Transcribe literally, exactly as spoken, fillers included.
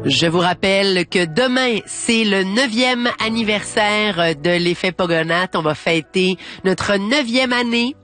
Je vous rappelle que demain, c'est le neuvième anniversaire de l'effet Pogonath. On va fêter notre neuvième année